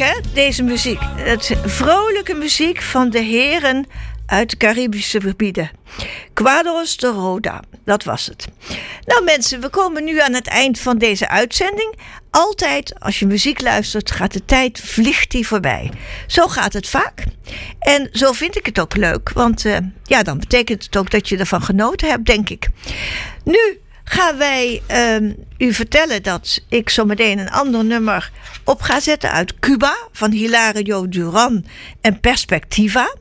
hè, deze muziek. Het vrolijke muziek van de heren uit de Caribische gebieden. Quadros de Roda, dat was het. Nou mensen, we komen nu aan het eind van deze uitzending. Altijd als je muziek luistert, gaat de tijd, vliegt die voorbij. Zo gaat het vaak. En zo vind ik het ook leuk. Want dan betekent het ook dat je ervan genoten hebt, denk ik. Nu gaan wij u vertellen dat ik zo meteen een ander nummer op ga zetten uit Cuba van Hilario Duran en Perspectiva.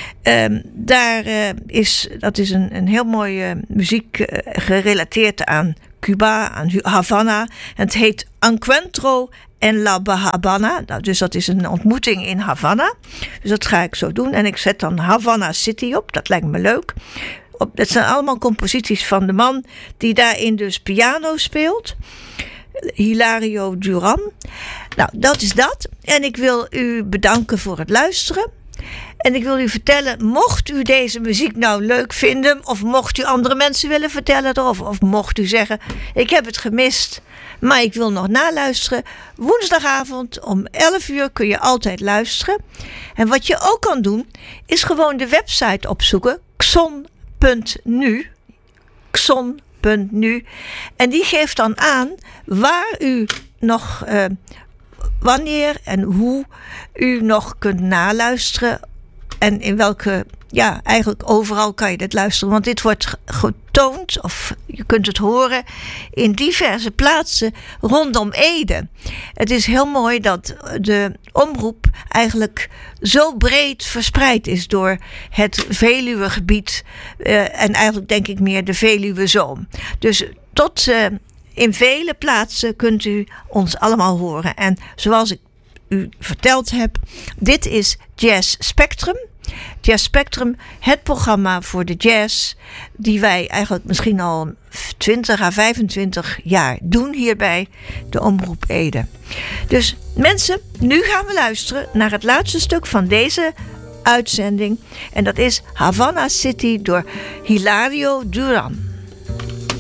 Dat is een heel mooie muziek gerelateerd aan Cuba, aan Havana. En het heet Encuentro en La Habana. Nou, dus dat is een ontmoeting in Havana. Dus dat ga ik zo doen. En ik zet dan Havana City op. Dat lijkt me leuk. Dat zijn allemaal composities van de man die daarin dus piano speelt. Hilario Duran. Nou, dat is dat. En ik wil u bedanken voor het luisteren. En ik wil u vertellen, mocht u deze muziek nou leuk vinden, of mocht u andere mensen willen vertellen erover, of mocht u zeggen, ik heb het gemist, maar ik wil nog naluisteren. Woensdagavond om 11 uur kun je altijd luisteren. En wat je ook kan doen, is gewoon de website opzoeken, xon.nu. Xon.nu. En die geeft dan aan waar u nog, wanneer en hoe u nog kunt naluisteren. En in welke, eigenlijk overal kan je dit luisteren. Want dit wordt getoond, of je kunt het horen, in diverse plaatsen rondom Ede. Het is heel mooi dat de omroep eigenlijk zo breed verspreid is door het Veluwegebied. En eigenlijk denk ik meer de Veluwezoom. Dus tot in vele plaatsen kunt u ons allemaal horen. En zoals ik u verteld heb, dit is Jazz Spectrum. Jazz Spectrum, het programma voor de jazz, die wij eigenlijk misschien al 20 à 25 jaar doen hier bij de Omroep Ede. Dus mensen, nu gaan we luisteren naar het laatste stuk van deze uitzending. En dat is Havana City door Hilario Duran.